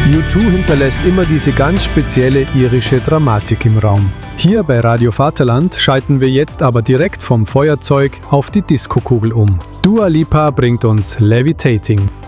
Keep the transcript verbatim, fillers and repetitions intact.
U zwei hinterlässt immer diese ganz spezielle irische Dramatik im Raum. Hier bei Radio Vaterland schalten wir jetzt aber direkt vom Feuerzeug auf die Diskokugel um. Dua Lipa bringt uns Levitating.